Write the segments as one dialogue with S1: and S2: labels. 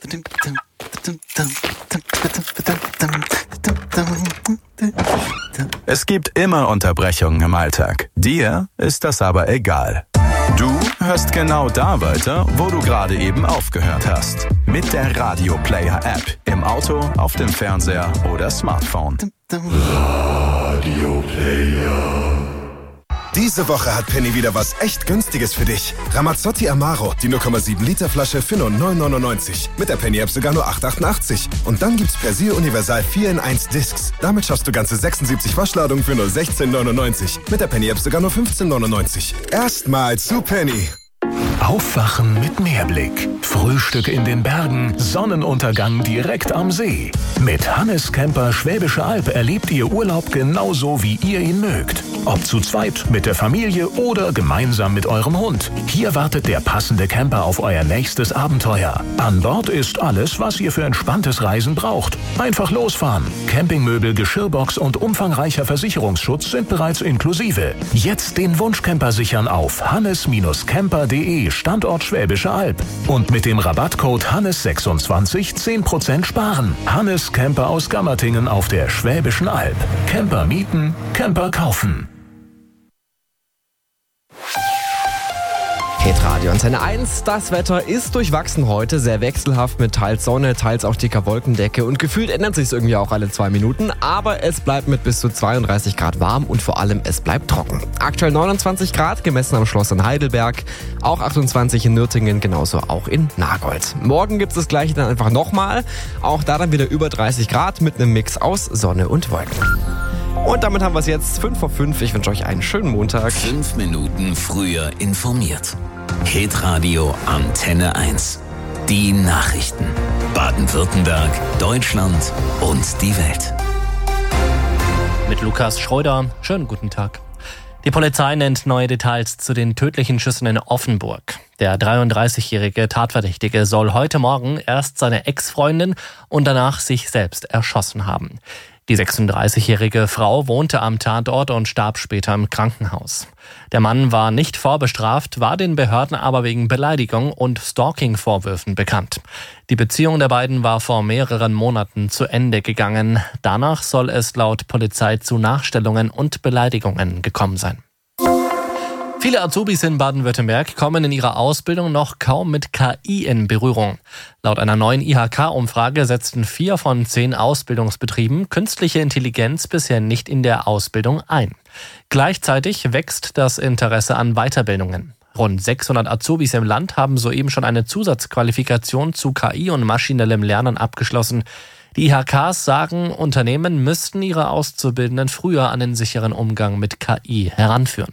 S1: Es gibt immer Unterbrechungen im Alltag. Dir ist das aber egal. Du hörst genau da weiter, wo du gerade eben aufgehört hast. Mit der Radio Player App. Im Auto, auf dem Fernseher oder Smartphone.
S2: Radio Player.
S3: Diese Woche hat Penny wieder was echt Günstiges für dich. Ramazzotti Amaro, die 0,7 Liter Flasche für nur 9,99. Mit der Penny-App sogar nur 8,88. Und dann gibt's Persil Universal 4 in 1 Discs. Damit schaffst du ganze 76 Waschladungen für nur 16,99. Mit der Penny-App sogar nur 15,99. Erstmal zu Penny.
S4: Aufwachen mit Meerblick. Frühstück in den Bergen, Sonnenuntergang direkt am See. Mit Hannes Camper Schwäbische Alb erlebt ihr Urlaub genauso, wie ihr ihn mögt. Ob zu zweit, mit der Familie oder gemeinsam mit eurem Hund. Hier wartet der passende Camper auf euer nächstes Abenteuer. An Bord ist alles, was ihr für entspanntes Reisen braucht. Einfach losfahren. Campingmöbel, Geschirrbox und umfangreicher Versicherungsschutz sind bereits inklusive. Jetzt den Wunschcamper sichern auf hannes-camper.de Standort Schwäbische Alb. Und mit dem Rabattcode Hannes26 10% sparen. Hannes Camper aus Gammertingen auf der Schwäbischen Alb. Camper mieten, Camper kaufen.
S5: Hitradio Antenne 1. Das Wetter ist durchwachsen heute, sehr wechselhaft mit teils Sonne, teils auch dicker Wolkendecke und gefühlt ändert sich es irgendwie auch alle 2 Minuten, aber es bleibt mit bis zu 32 Grad warm und vor allem es bleibt trocken. Aktuell 29 Grad, gemessen am Schloss in Heidelberg, auch 28 in Nürtingen, genauso auch in Nagold. Morgen gibt es das gleiche dann einfach nochmal, auch da dann wieder über 30 Grad mit einem Mix aus Sonne und Wolken. Und damit haben wir es jetzt 5 vor 5. Ich wünsche euch einen schönen Montag.
S6: 5 Minuten früher informiert. Hitradio Antenne 1. Die Nachrichten. Baden-Württemberg, Deutschland und die Welt.
S7: Mit Lukas Schröder. Schönen guten Tag. Die Polizei nennt neue Details zu den tödlichen Schüssen in Offenburg. Der 33-jährige Tatverdächtige soll heute Morgen erst seine Ex-Freundin und danach sich selbst erschossen haben. Die 36-jährige Frau wohnte am Tatort und starb später im Krankenhaus. Der Mann war nicht vorbestraft, war den Behörden aber wegen Beleidigung und Stalking-Vorwürfen bekannt. Die Beziehung der beiden war vor mehreren Monaten zu Ende gegangen. Danach soll es laut Polizei zu Nachstellungen und Beleidigungen gekommen sein. Viele Azubis in Baden-Württemberg kommen in ihrer Ausbildung noch kaum mit KI in Berührung. Laut einer neuen IHK-Umfrage setzten 4 von 10 Ausbildungsbetrieben künstliche Intelligenz bisher nicht in der Ausbildung ein. Gleichzeitig wächst das Interesse an Weiterbildungen. Rund 600 Azubis im Land haben soeben schon eine Zusatzqualifikation zu KI und maschinellem Lernen abgeschlossen. Die IHKs sagen, Unternehmen müssten ihre Auszubildenden früher an den sicheren Umgang mit KI heranführen.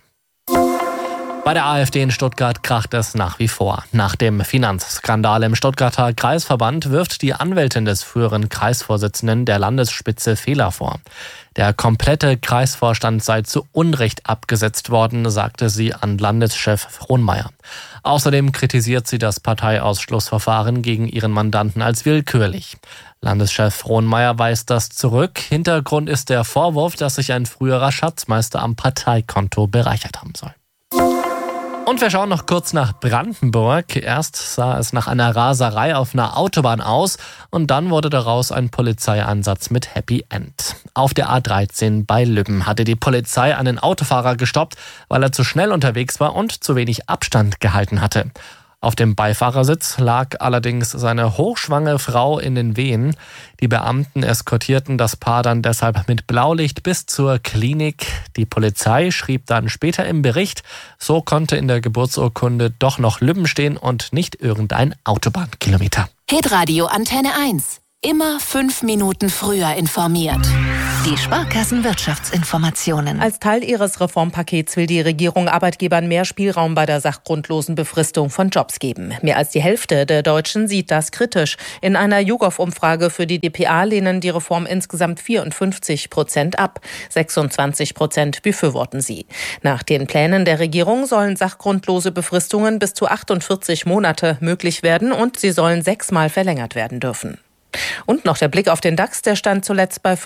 S7: Bei der AfD in Stuttgart kracht es nach wie vor. Nach dem Finanzskandal im Stuttgarter Kreisverband wirft die Anwältin des früheren Kreisvorsitzenden der Landesspitze Fehler vor. Der komplette Kreisvorstand sei zu Unrecht abgesetzt worden, sagte sie an Landeschef Frohnmeier. Außerdem kritisiert sie das Parteiausschlussverfahren gegen ihren Mandanten als willkürlich. Landeschef Frohnmeier weist das zurück. Hintergrund ist der Vorwurf, dass sich ein früherer Schatzmeister am Parteikonto bereichert haben soll. Und wir schauen noch kurz nach Brandenburg. Erst sah es nach einer Raserei auf einer Autobahn aus und dann wurde daraus ein Polizeieinsatz mit Happy End. Auf der A13 bei Lübben hatte die Polizei einen Autofahrer gestoppt, weil er zu schnell unterwegs war und zu wenig Abstand gehalten hatte. Auf dem Beifahrersitz lag allerdings seine hochschwangere Frau in den Wehen. Die Beamten eskortierten das Paar dann deshalb mit Blaulicht bis zur Klinik. Die Polizei schrieb dann später im Bericht, so konnte in der Geburtsurkunde doch noch Lübben stehen und nicht irgendein Autobahnkilometer.
S8: Hitradio Antenne 1. Immer 5 Minuten früher informiert. Die Sparkassenwirtschaftsinformationen.
S9: Als Teil ihres Reformpakets will die Regierung Arbeitgebern mehr Spielraum bei der sachgrundlosen Befristung von Jobs geben. Mehr als die Hälfte der Deutschen sieht das kritisch. In einer YouGov-Umfrage für die dpa lehnen die Reform insgesamt 54% ab. 26% befürworten sie. Nach den Plänen der Regierung sollen sachgrundlose Befristungen bis zu 48 Monate möglich werden und sie sollen 6-mal verlängert werden dürfen. Und noch der Blick auf den DAX, der stand zuletzt bei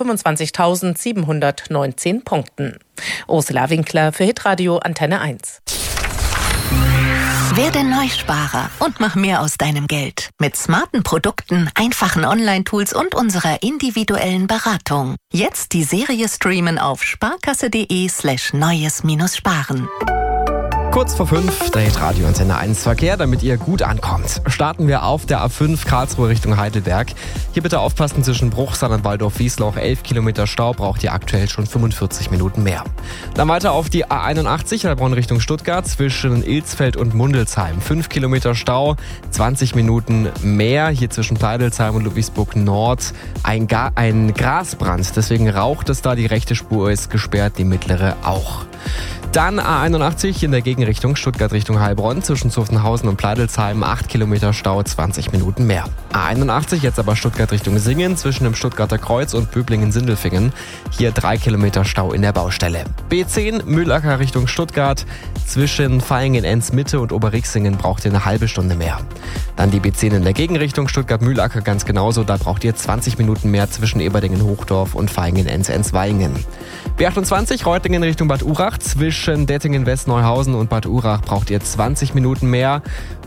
S9: 25.719 Punkten. Ursula Winkler für Hitradio Antenne 1.
S8: Werde Neusparer und mach mehr aus deinem Geld. Mit smarten Produkten, einfachen Online-Tools und unserer individuellen Beratung. Jetzt die Serie streamen auf sparkasse.de/neues-sparen.
S5: Kurz vor 5, der Hitradio Antenne 1 Verkehr, damit ihr gut ankommt. Starten wir auf der A5 Karlsruhe Richtung Heidelberg. Hier bitte aufpassen zwischen Bruchsal und Waldorf-Wiesloch. 11 Kilometer Stau, braucht ihr aktuell schon 45 Minuten mehr. Dann weiter auf die A81 Heilbronn Richtung Stuttgart zwischen Ilsfeld und Mundelsheim. 5 Kilometer Stau, 20 Minuten mehr. Hier zwischen Pleidelsheim und Ludwigsburg Nord ein Grasbrand. Deswegen raucht es da, die rechte Spur ist gesperrt, die mittlere auch. Dann A81 in der Gegenrichtung Stuttgart Richtung Heilbronn zwischen Zuffenhausen und Pleidelsheim 8 Kilometer Stau, 20 Minuten mehr. A81 jetzt aber Stuttgart Richtung Singen zwischen dem Stuttgarter Kreuz und Böblingen-Sindelfingen. Hier 3 Kilometer Stau in der Baustelle. B10 Mühlacker Richtung Stuttgart zwischen Vaihingen-Enz-Mitte und Oberriexingen braucht ihr eine halbe Stunde mehr. Dann die B10 in der Gegenrichtung Stuttgart-Mühlacker ganz genauso. Da braucht ihr 20 Minuten mehr zwischen Eberdingen-Hochdorf und Vaihingen-Enz-Vaihingen. B28 Reutlingen Richtung Bad Urach zwischen Dettingen-West-Neuhausen und Bad Urach braucht ihr 20 Minuten mehr.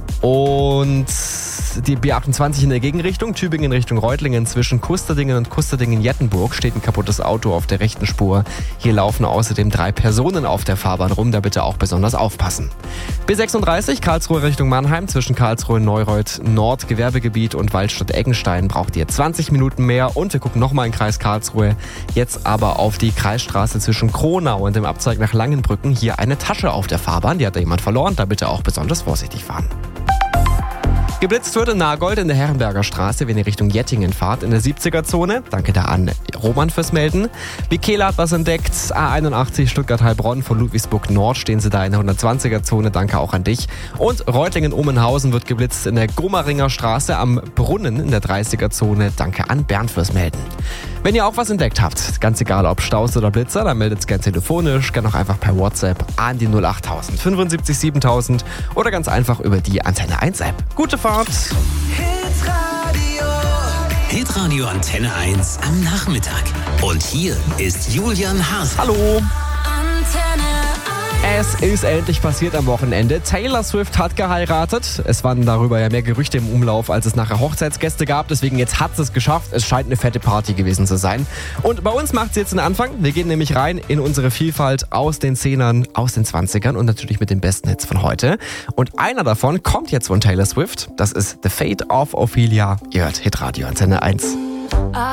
S5: Und die B28 in der Gegenrichtung, Tübingen Richtung Reutlingen zwischen Kusterdingen und Kusterdingen-Jettenburg steht ein kaputtes Auto auf der rechten Spur. Hier laufen außerdem 3 Personen auf der Fahrbahn rum, da bitte auch besonders aufpassen. B36 Karlsruhe Richtung Mannheim zwischen Karlsruhe-Neureuth Nord Gewerbegebiet und Waldstadt-Eggenstein braucht ihr 20 Minuten mehr. Und wir gucken nochmal in Kreis Karlsruhe, jetzt aber auf die Kreisstraße zwischen Kronau und dem Abzweig nach Langenbrücken. Hier eine Tasche auf der Fahrbahn, die hat da jemand verloren, da bitte auch besonders vorsichtig fahren. Geblitzt wird in Nagold in der Herrenberger Straße, wenn ihr Richtung Jettingen fahrt, in der 70er-Zone. Danke da an Roman fürs Melden. Mikela hat was entdeckt. A81 Stuttgart-Heilbronn von Ludwigsburg Nord stehen sie da in der 120er-Zone. Danke auch an dich. Und Reutlingen-Omenhausen wird geblitzt in der Gommeringer Straße am Brunnen in der 30er-Zone. Danke an Bernd fürs Melden. Wenn ihr auch was entdeckt habt, ganz egal ob Staus oder Blitzer, dann meldet es gerne telefonisch, gerne auch einfach per WhatsApp an die 08000 75 7000 oder ganz einfach über die Antenne 1 App. Gute Fahrt!
S6: Hitradio Antenne 1 am Nachmittag. Und hier ist Julian Haas.
S5: Hallo! Es ist endlich passiert am Wochenende. Taylor Swift hat geheiratet. Es waren darüber ja mehr Gerüchte im Umlauf, als es nachher Hochzeitsgäste gab. Deswegen jetzt hat sie es geschafft. Es scheint eine fette Party gewesen zu sein. Und bei uns macht sie jetzt einen Anfang. Wir gehen nämlich rein in unsere Vielfalt aus den 10ern, aus den 20ern und natürlich mit den besten Hits von heute. Und einer davon kommt jetzt von Taylor Swift. Das ist The Fate of Ophelia. Ihr hört Hitradio Antenne 1.